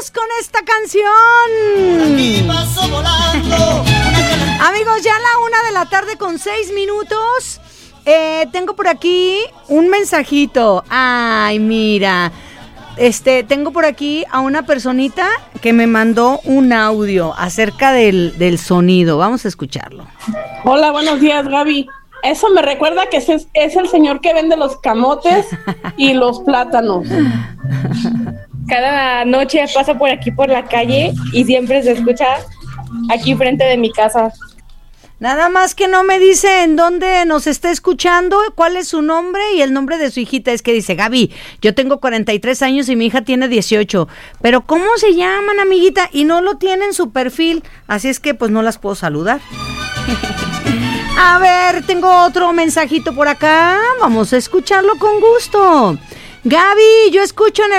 con esta canción. Amigos, ya a la 1:06 p.m. Tengo por aquí un mensajito. Ay, mira. Tengo por aquí a una personita que me mandó un audio acerca del sonido. Vamos a escucharlo. Hola, buenos días, Gaby. Eso me recuerda que es el señor que vende los camotes y los plátanos. Cada noche paso por aquí por la calle y siempre se escucha aquí frente de mi casa. Nada más que no me dice en dónde nos está escuchando, cuál es su nombre y el nombre de su hijita. Es que dice, Gaby, yo tengo 43 años y mi hija tiene 18. Pero ¿cómo se llaman, amiguita? Y no lo tienen en su perfil, así es que pues no las puedo saludar. A ver, tengo otro mensajito por acá. Vamos a escucharlo con gusto. Gaby, yo escucho en el